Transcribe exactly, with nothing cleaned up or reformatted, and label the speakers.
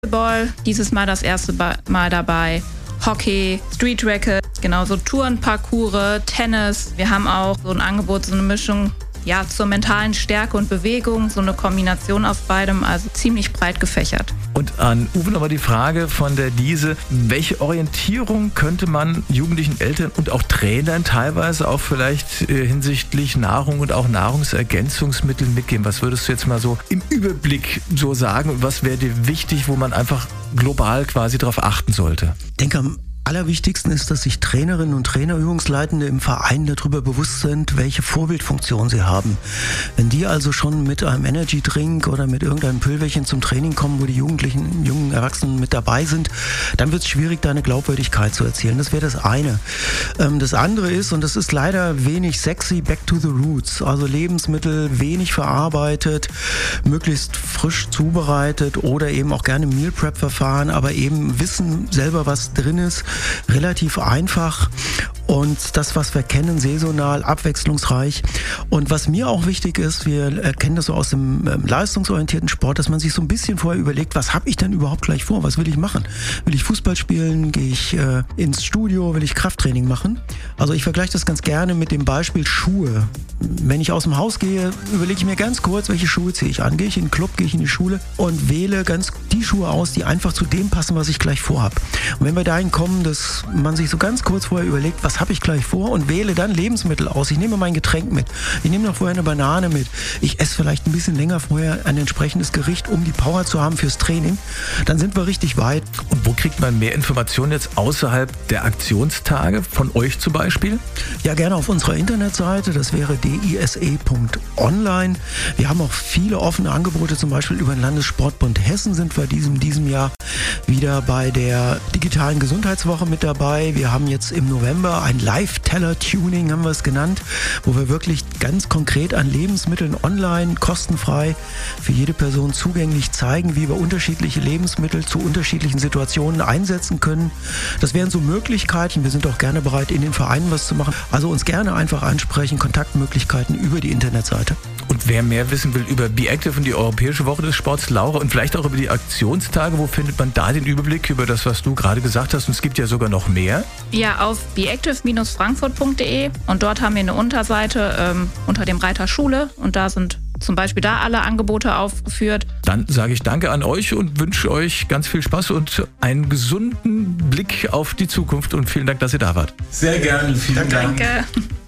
Speaker 1: Basketball, dieses Mal das erste Mal dabei. Hockey, Street Racket, genauso Touren, Parcours, Tennis. Wir haben auch so ein Angebot, so eine Mischung ja, zur mentalen Stärke und Bewegung, so eine Kombination aus beidem, also ziemlich breit gefächert.
Speaker 2: Und an Uwe nochmal die Frage von der Diese, welche Orientierung könnte man jugendlichen Eltern und auch Trainern teilweise auch vielleicht äh, hinsichtlich Nahrung und auch Nahrungsergänzungsmittel mitgeben? Was würdest du jetzt mal so im Überblick so sagen und was wäre dir wichtig, wo man einfach global quasi darauf achten sollte?
Speaker 3: Ich denke, am allerwichtigsten ist, dass sich Trainerinnen und Trainer, Übungsleitende im Verein darüber bewusst sind, welche Vorbildfunktion sie haben. Wenn die also schon mit einem Energy Drink oder mit irgendeinem Pülverchen zum Training kommen, wo die Jugendlichen, jungen Erwachsenen mit dabei sind, dann wird es schwierig, da eine Glaubwürdigkeit zu erzielen. Das wäre das eine. Das andere ist, und das ist leider wenig sexy, back to the roots. Also Lebensmittel wenig verarbeitet, möglichst frisch zubereitet oder eben auch gerne Meal Prep Verfahren, aber eben wissen selber, was drin ist. Relativ einfach und das, was wir kennen, saisonal, abwechslungsreich. Und was mir auch wichtig ist, wir kennen das so aus dem leistungsorientierten Sport, dass man sich so ein bisschen vorher überlegt, was habe ich denn überhaupt gleich vor, was will ich machen? Will ich Fußball spielen, gehe ich äh, ins Studio, will ich Krafttraining machen? Also ich vergleiche das ganz gerne mit dem Beispiel Schuhe. Wenn ich aus dem Haus gehe, überlege ich mir ganz kurz, welche Schuhe ziehe ich an. Gehe ich in den Club, gehe ich in die Schule und wähle ganz die Schuhe aus, die einfach zu dem passen, was ich gleich vorhabe. Und wenn wir dahin kommen, dass man sich so ganz kurz vorher überlegt, was habe ich gleich vor und wähle dann Lebensmittel aus. Ich nehme mein Getränk mit. Ich nehme noch vorher eine Banane mit. Ich esse vielleicht ein bisschen länger vorher ein entsprechendes Gericht, um die Power zu haben fürs Training. Dann sind wir richtig weit.
Speaker 2: Und wo kriegt man mehr Informationen jetzt außerhalb der Aktionstage, von euch zum Beispiel?
Speaker 3: Ja, gerne auf unserer Internetseite. Das wäre d i s e punkt online. Wir haben auch viele offene Angebote, zum Beispiel über den Landessportbund Hessen sind wir diesem, diesem Jahr wieder bei der digitalen Gesundheitswoche mit dabei. Wir haben jetzt im November ein Live-Teller-Tuning, haben wir es genannt, wo wir wirklich ganz konkret an Lebensmitteln online kostenfrei für jede Person zugänglich zeigen, wie wir unterschiedliche Lebensmittel zu unterschiedlichen Situationen einsetzen können. Das wären so Möglichkeiten. Wir sind auch gerne bereit, in den Vereinen was zu machen. Also uns gerne einfach ansprechen, Kontaktmöglichkeiten über die Internetseite.
Speaker 2: Und wer mehr wissen will über Be Active und die Europäische Woche des Sports, Laura, und vielleicht auch über die Aktionstage, wo findet man da den Überblick über das, was du gerade gesagt hast? Und es gibt ja sogar noch mehr.
Speaker 1: Ja, auf beactive Bindestrich frankfurt punkt de und dort haben wir eine Unterseite ähm, unter dem Reiter Schule und da sind zum Beispiel da alle Angebote aufgeführt.
Speaker 2: Dann sage ich danke an euch und wünsche euch ganz viel Spaß und einen gesunden Blick auf die Zukunft und vielen Dank, dass ihr da wart.
Speaker 4: Sehr gerne, vielen
Speaker 1: Dank.
Speaker 4: Dank.
Speaker 1: Danke.